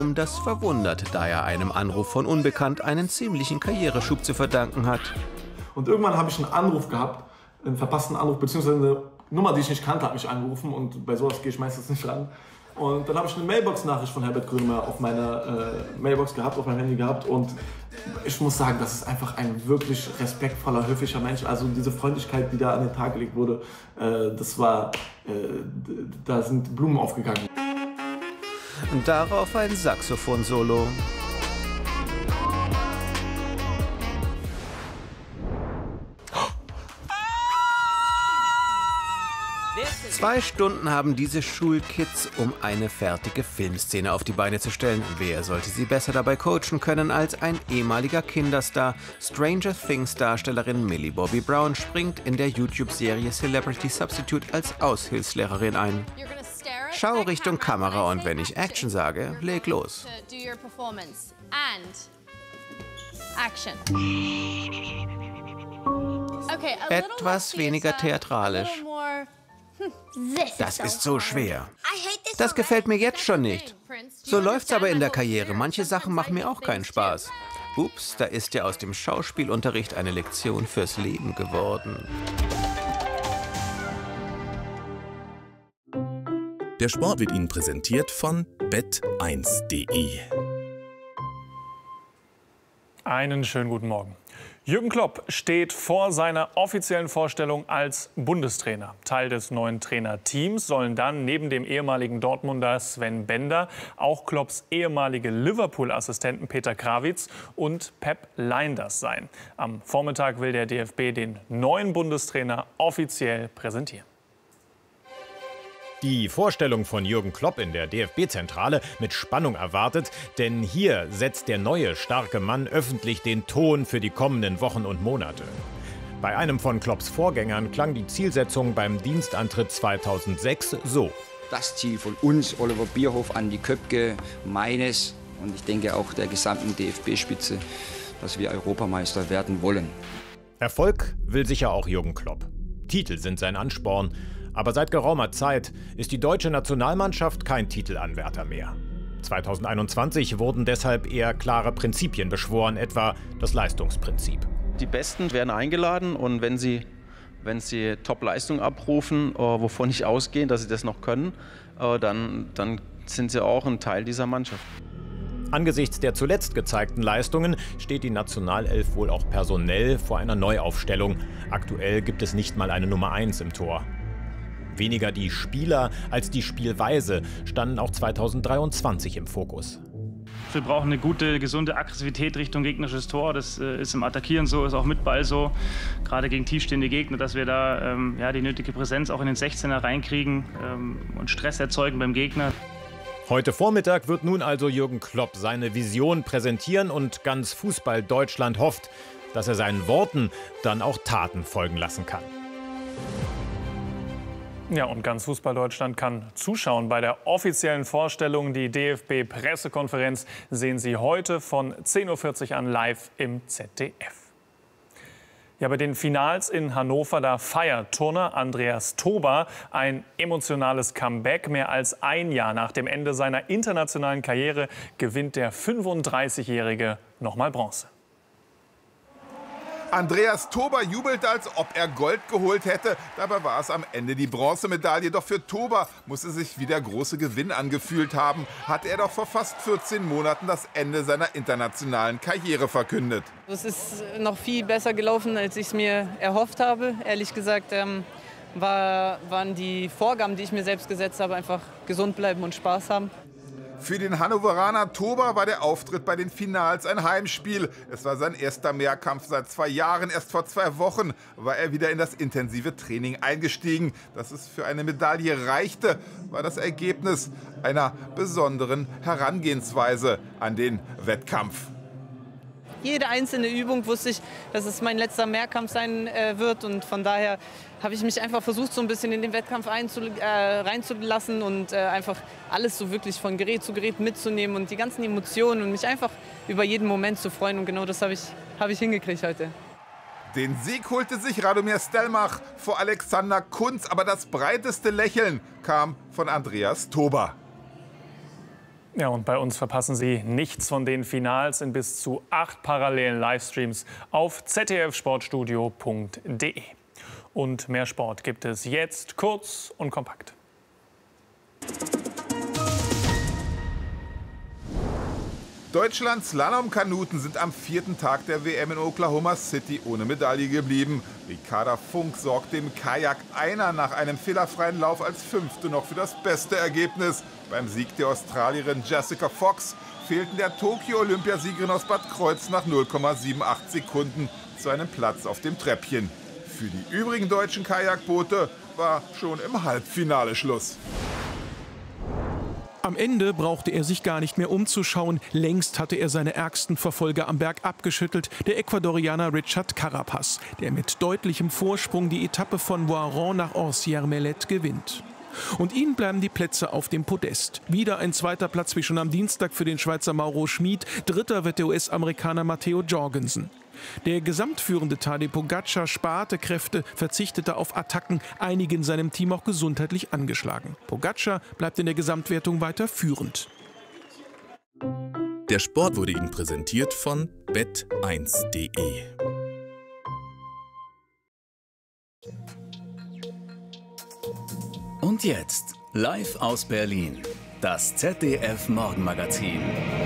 Das verwundert, da er einem Anruf von Unbekannt einen ziemlichen Karriereschub zu verdanken hat. Und irgendwann habe ich einen Anruf gehabt, einen verpassten Anruf, beziehungsweise eine Nummer, die ich nicht kannte, hat mich angerufen und bei sowas gehe ich meistens nicht ran. Und dann habe ich eine Mailbox-Nachricht von Herbert Grönemeyer auf meiner Mailbox gehabt, auf meinem Handy gehabt und ich muss sagen, das ist einfach ein wirklich respektvoller, höflicher Mensch. Also diese Freundlichkeit, die da an den Tag gelegt wurde, das war, da sind Blumen aufgegangen. Und darauf ein Saxophon-Solo. 2 Stunden haben diese Schulkids, um eine fertige Filmszene auf die Beine zu stellen. Wer sollte sie besser dabei coachen können als ein ehemaliger Kinderstar? Stranger Things Darstellerin Millie Bobby Brown springt in der YouTube-Serie Celebrity Substitute als Aushilfslehrerin ein. Schau Richtung Kamera und wenn ich Action sage, leg los. Etwas weniger theatralisch. Das ist so schwer. Das gefällt mir jetzt schon nicht. So läuft's aber in der Karriere. Manche Sachen machen mir auch keinen Spaß. Ups, da ist ja aus dem Schauspielunterricht eine Lektion fürs Leben geworden. Der Sport wird Ihnen präsentiert von bet1.de. Einen schönen guten Morgen. Jürgen Klopp steht vor seiner offiziellen Vorstellung als Bundestrainer. Teil des neuen Trainerteams sollen dann neben dem ehemaligen Dortmunder Sven Bender auch Klopps ehemalige Liverpool-Assistenten Peter Krawietz und Pep Lijnders sein. Am Vormittag will der DFB den neuen Bundestrainer offiziell präsentieren. Die Vorstellung von Jürgen Klopp in der DFB-Zentrale mit Spannung erwartet, denn hier setzt der neue, starke Mann öffentlich den Ton für die kommenden Wochen und Monate. Bei einem von Klopps Vorgängern klang die Zielsetzung beim Dienstantritt 2006 so. Das Ziel von uns, Oliver Bierhoff, Andi Köpke, meines und ich denke auch der gesamten DFB-Spitze, dass wir Europameister werden wollen. Erfolg will sicher auch Jürgen Klopp. Titel sind sein Ansporn. Aber seit geraumer Zeit ist die deutsche Nationalmannschaft kein Titelanwärter mehr. 2021 wurden deshalb eher klare Prinzipien beschworen, etwa das Leistungsprinzip. Die Besten werden eingeladen und wenn sie Top-Leistung abrufen, wovon ich ausgehe, dass sie das noch können, dann sind sie auch ein Teil dieser Mannschaft. Angesichts der zuletzt gezeigten Leistungen steht die Nationalelf wohl auch personell vor einer Neuaufstellung. Aktuell gibt es nicht mal eine Nummer 1 im Tor. Weniger die Spieler als die Spielweise standen auch 2023 im Fokus. Wir brauchen eine gute, gesunde Aggressivität Richtung gegnerisches Tor. Das ist im Attackieren so, ist auch mit Ball so. Gerade gegen tiefstehende Gegner, dass wir da die nötige Präsenz auch in den 16er reinkriegen und Stress erzeugen beim Gegner. Heute Vormittag wird nun also Jürgen Klopp seine Vision präsentieren und ganz Fußball-Deutschland hofft, dass er seinen Worten dann auch Taten folgen lassen kann. Ja, und ganz Fußball-Deutschland kann zuschauen bei der offiziellen Vorstellung. Die DFB-Pressekonferenz sehen Sie heute von 10:40 Uhr an live im ZDF. Ja, bei den Finals in Hannover, da feiert Turner Andreas Toba ein emotionales Comeback. Mehr als ein Jahr nach dem Ende seiner internationalen Karriere gewinnt der 35-Jährige nochmal Bronze. Andreas Toba jubelt, als ob er Gold geholt hätte. Dabei war es am Ende die Bronzemedaille. Doch für Toba muss es sich wie der große Gewinn angefühlt haben. Hatte er doch vor fast 14 Monaten das Ende seiner internationalen Karriere verkündet. Es ist noch viel besser gelaufen, als ich es mir erhofft habe. Ehrlich gesagt waren die Vorgaben, die ich mir selbst gesetzt habe, einfach gesund bleiben und Spaß haben. Für den Hannoveraner Toba war der Auftritt bei den Finals ein Heimspiel. Es war sein erster Mehrkampf seit 2 Jahren. Erst vor 2 Wochen war er wieder in das intensive Training eingestiegen. Dass es für eine Medaille reichte, war das Ergebnis einer besonderen Herangehensweise an den Wettkampf. Jede einzelne Übung wusste ich, dass es mein letzter Mehrkampf sein wird. Und von daher habe ich mich einfach versucht, so ein bisschen in den Wettkampf reinzulassen und einfach alles so wirklich von Gerät zu Gerät mitzunehmen und die ganzen Emotionen und mich einfach über jeden Moment zu freuen. Und genau das habe ich hingekriegt heute. Den Sieg holte sich Radomir Stelmach vor Alexander Kunz. Aber das breiteste Lächeln kam von Andreas Toba. Ja, und bei uns verpassen Sie nichts von den Finals in bis zu 8 parallelen Livestreams auf zdfsportstudio.de. Und mehr Sport gibt es jetzt kurz und kompakt. Deutschlands Slalomkanuten sind am 4. Tag der WM in Oklahoma City ohne Medaille geblieben. Ricarda Funk sorgt dem Kajak-Einer nach einem fehlerfreien Lauf als 5. noch für das beste Ergebnis. Beim Sieg der Australierin Jessica Fox fehlten der Tokio-Olympiasiegerin aus Bad Kreuz nach 0,78 Sekunden zu einem Platz auf dem Treppchen. Für die übrigen deutschen Kajakboote war schon im Halbfinale Schluss. Am Ende brauchte er sich gar nicht mehr umzuschauen. Längst hatte er seine ärgsten Verfolger am Berg abgeschüttelt, der Ecuadorianer Richard Carapaz, der mit deutlichem Vorsprung die Etappe von Voiron nach Orsières-Mellet gewinnt. Und ihnen bleiben die Plätze auf dem Podest. Wieder ein 2. Platz wie schon am Dienstag für den Schweizer Mauro Schmid. 3. wird der US-Amerikaner Matteo Jorgensen. Der gesamtführende Tadej Pogačar sparte Kräfte, verzichtete auf Attacken, einige in seinem Team auch gesundheitlich angeschlagen. Pogačar bleibt in der Gesamtwertung weiter führend. Der Sport wurde Ihnen präsentiert von bet1.de. Und jetzt, live aus Berlin, das ZDF Morgenmagazin.